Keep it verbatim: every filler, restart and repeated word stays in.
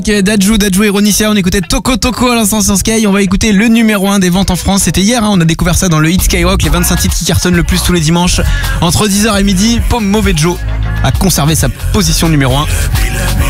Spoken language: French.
Dadju, Dadju et Ronicia, on écoutait Toko Toko à l'instant sur Sky. On va écouter le numéro un des ventes en France. C'était hier, hein, on a découvert ça dans le hit Skyrock, les vingt-cinq titres qui cartonnent le plus tous les dimanches. Entre dix heures et midi, Pomme Mauvais Joe a conservé sa position numéro un.